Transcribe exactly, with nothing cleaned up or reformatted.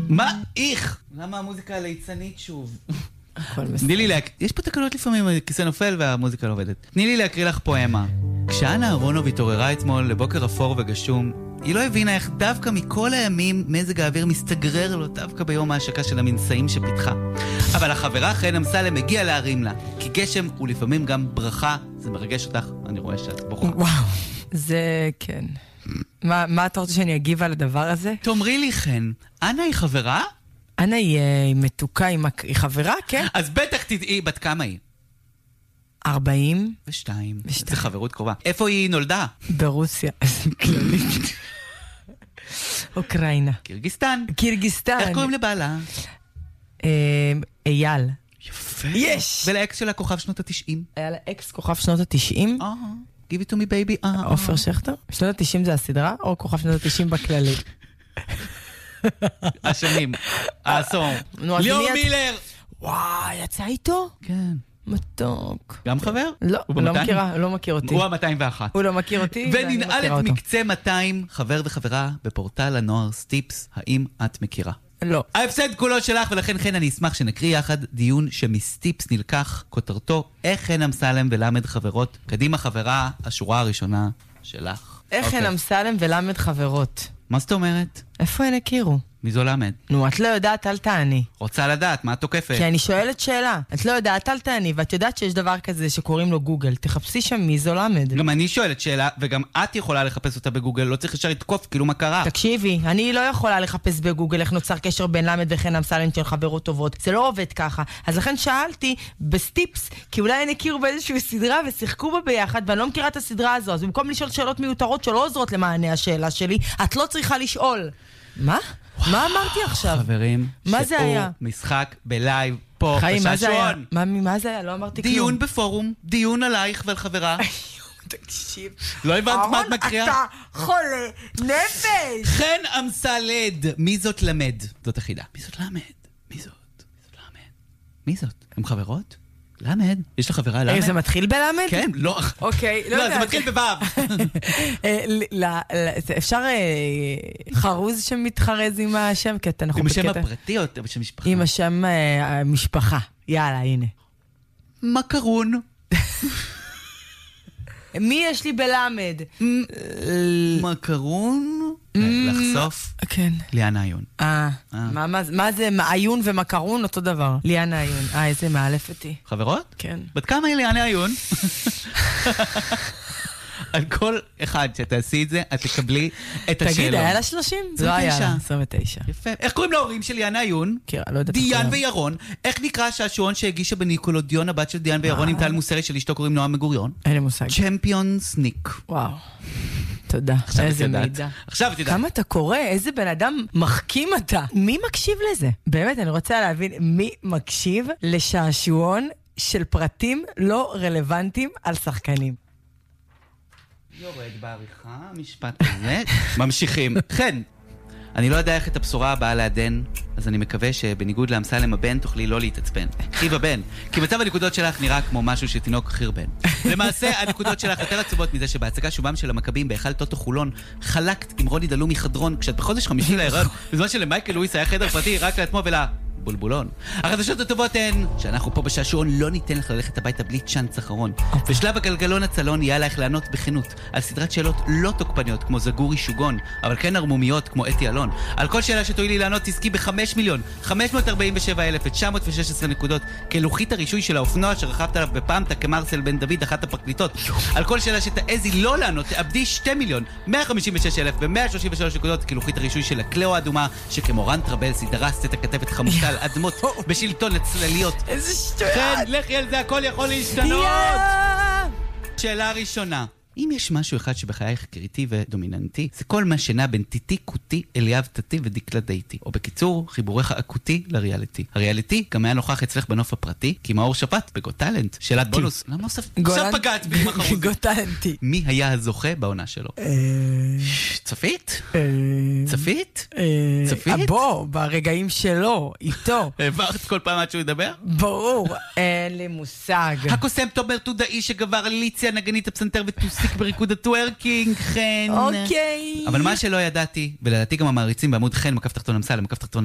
מה? איך? למה המוזיקה הליצנית שוב? תני לי להק... יש פה תקלות לפעמים, הכיסא נופל והמוזיקה לא עובדת. תני לי להקריא לך פואמה. כשאנה אהרונוב התעוררה אתמול לבוקר אפור וגשום, היא לא הבינה איך דווקא מכל הימים מזג האוויר מסתגרר לו דווקא ביום ההשקה של המנסאים שפיתחה. אבל החברה חן אמסלם הגיעה להרים לה, כי גשם הוא לפעמים גם ברכה. זה מרגש אותך, אני רואה שאת בוכה. וואו, זה כן. מה, מה אתה רוצה שאני אגיב על הדבר הזה? תאמרי לי חן, אנה היא חברה? אנה היא, היא מתוקה, היא, מק... היא חברה, כן? אז בטח תדעי, בת כמה היא? ארבעים ושתיים. זה חברות קרובה. איפה היא נולדה? ברוסיה. כללית. אוקראינה. קירגיסטן. קירגיסטן. איך קוראים לבעלה? אייל. יפה. יש! ולאקס של הכוכב שנות התשעים. היה לה אקס כוכב שנות התשעים. אה, give it to me baby. עופר שכטר. שנות התשעים זה הסדרה, או כוכב שנות התשעים בכללי? השנים. העשור. ליאור מילר. וואי, יצא איתו? כן. מתוק. גם חבר? לא, לא מכירה, לא מכיר אותי. הוא ה-מאתיים ואחת. הוא לא מכיר אותי, ואני מכירה אותו. וננעל את מקצה מאתיים, חבר וחברה, בפורטל הנוער סטיפס. האם את מכירה? לא. ההפסד כולו שלך, ולכן כן אני אשמח שנקריא יחד דיון שמסטיפס נלקח, כותרתו, איך חן אמסלם ולמד חברות. קדימה חברה, השורה הראשונה שלך. איך חן אמסלם ולמד חברות. מה זאת אומרת? איפה הן הכירו? מי זו למד? נו, את לא יודעת, אל תעני. רוצה לדעת, מה את תוקפת? כי אני שואלת שאלה. את לא יודעת, אל תעני, ואת יודעת שיש דבר כזה שקוראים לו גוגל. תחפשי שם מי זו למד. גם אני שואלת שאלה, וגם את יכולה לחפש אותה בגוגל, לא צריך ישר לתקוף, כאילו מה קרה? תקשיבי, אני לא יכולה לחפש בגוגל איך נוצר קשר בין למד וחן אמסלם של חברות טובות. זה לא עובד ככה. אז לכן שאלתי בסטיפס, כי אולי הם הכירו באיזושהי סדרה ושיחקו בה ביחד, ואני לא מכירה את הסדרה הזו. אז במקום לשאול שאלות מיותרות שלא עוזרות למענה השאלה שלי, את לא צריכה לשאול. מה? מה אמרתי עכשיו? חברים, מה זה היה? משחק בלייב פה חיים, מה זה היה? בשעשועון. מה, מה זה היה? לא אמרתי כלום. דיון בפורום, דיון עלייך ועל חברה. תקשיב. לא הבנת מה את מקריאה? אהרון, אתה חולה נפש! חן אמסלד, מי זאת למד? זאת החידה. מי זאת למד? מי זאת? מי זאת למד? מי זאת? הם חברות? למד? יש לך חברה למד? זה מתחיל בלמד? כן, לא. אוקיי, לא יודעת. לא, זה מתחיל בבב. אפשר חרוז שמתחרז עם השם, כי אנחנו עם השם הפרטי או בשם משפחה? עם השם המשפחה. יאללה, הנה. מקרון. מי יש לי בלמד? מקרון? לחשוף? כן. ליאנה עיון. אה, מה זה? עיון ומקרון? אותו דבר. ליאנה עיון. אה, איזה מאלף אותי. חברות? כן. בת כמה היא ליאנה עיון? על כל אחד שתעשי את זה, את תקבלי את השאלון. תגיד, היה לה שלושים? לא היה לה. עשרים ותשע. יפה. איך קוראים להורים של ליאנה עיון? לא יודעת. דיאן וירון. איך נקרא השעשועון שהגישה בניקולודיון הבת של דיאן וירון עם טל מוסרי של אשתו קוראים נועה מגוריון? אין לי מושג. צ'מפיון סניק. וואו. תודה. איזה מידע. עכשיו את יודעת. כמה אתה קורא? איזה בן אדם מחכים אתה. מי מקשיב לזה? באמת, אני רוצה להבין מי מקשיב לשעשועון של פרטים לא רלוונטיים על שחקנים. יורד בעריכה, משפט הזה. ממשיכים. כן, אני לא יודע איך את הבשורה הבאה לעדן, אז אני מקווה שבניגוד לאמסלם הבן תוכלי לא להתעצבן. חיב הבן, כי מצב הנקודות שלך נראה כמו משהו שתינוק חרבן. למעשה, הנקודות שלך יותר עצובות מזה שבהצגה שובם של המכבים בהיכל טוטו חולון חלקת עם רוני דלומי חדרון כשאת בחודש חמישי להיריון, בזמן שלמייקל לואיס היה חדר פרטי רק לעצמו ולה... בולבולון. החדשות הטובות הן שאנחנו פה בשעשועון לא ניתן לך ללכת הביתה בלי צ'אנס אחרון. בשלב הגלגלון הצלון יהיה עלייך לענות בכנות על סדרת שאלות לא תוקפניות כמו זגורי שוגון, אבל כן הרמומיות כמו אתי אלון. על כל שאלה שתואילי לענות תזכי ב-חמישה מיליון חמש מאות ארבעים ושבעה אלף תשע מאות ושש עשרה נקודות כלוחית הרישוי של האופנוע שרכבת עליו בפעמתה כמרסל בן דוד אחת הפרקליטות. על כל שאלה שתעזי לא לענות תאבדי שני מיליון מאה חמישים ושש אלף ומאה שלושים ושלוש נקודות כלוחית הרישוי של הקלאו האדומה שכמורן טרבלסי דרסת את הכתבת חמוטל אדמות בשלטון הצלליות. איזה שטויות. כן, לכי על זה, הכל יכול להשתנות. שאלה ראשונה. אם יש משהו אחד שבחייך קריטי ודומיננטי, זה כל מה שנע בין טיטי, קוטי, אליאב תתי ודקלה דייטי. או בקיצור, חיבורך אקוטי לריאליטי. הריאליטי גם היה נוכח אצלך בנוף הפרטי, כי מאור שפט בגוט טלנט. שאלת בונוס. למה עושה פגעת בי מחרות? גוט טלנטי. מי היה הזוכה בעונה שלו? צפית? צפית? צפית? בוא, ברגעים שלו, איתו. העברת כל פעם עד שהוא ידבר? ברור, אין לי מושג. הקוסם תומר תודאי שגבר על ליציה נגנית הפסנתר וטוסיק בריקוד הטוורקינג, חן. אוקיי. אבל מה שלא ידעתי, ולדעתי גם המעריצים בעמוד חן, מקף תחתון אמסלם, מקף תחתון